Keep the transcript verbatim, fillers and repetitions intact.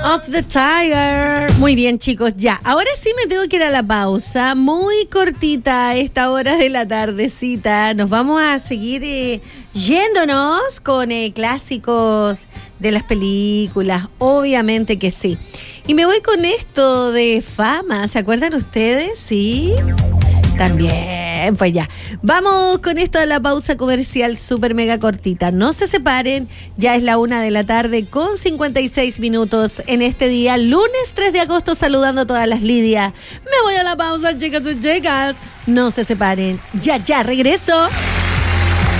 Of the Tiger. Muy bien, chicos, ya. Ahora sí me tengo que ir a la pausa. Muy cortita a esta hora de la tardecita. Nos vamos a seguir eh, yéndonos con eh, clásicos de las películas. Obviamente que sí. Y me voy con esto de Fama. ¿Se acuerdan ustedes? Sí. También, pues ya. Vamos con esto a la pausa comercial súper mega cortita. No se separen, ya es la una de la tarde con cincuenta y seis minutos en este día, lunes tres de agosto, saludando a todas las Lidia. Me voy a la pausa, chicas y chicas. No se separen, ya, ya, regreso.